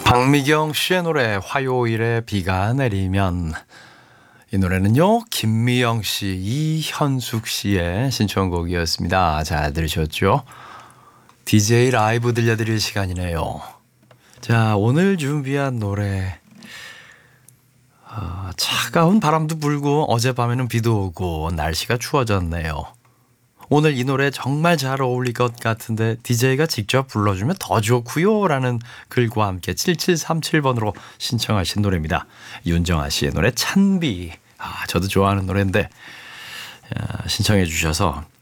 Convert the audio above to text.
박미경 씨의 노래 화요일에 비가 내리면, 이 노래는요 김미영 씨, 이현숙 씨의 신청곡이었습니다. 잘 들으셨죠? DJ 라이브 들려드릴 시간이네요. 자, 오늘 준비한 노래, 차가운 바람도 불고 어젯밤에는 비도 오고 날씨가 추워졌네요. 오늘 이 노래 정말 잘 어울릴 것 같은데 DJ가 직접 불러주면 더 좋고요 라는 글과 함께 7737번으로 신청하신 노래입니다. 윤정아 씨의 노래 찬비. 저도 좋아하는 노래인데 신청해 주셔서